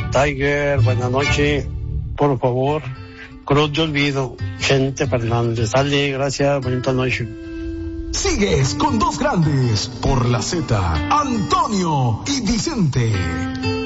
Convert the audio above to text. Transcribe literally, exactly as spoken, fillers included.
Tiger, buenas noches. Por favor, Cruz de Olvido, Gente Fernández. Sale, gracias, bonita noche. Sigues con dos grandes por la Z, Antonio y Vicente.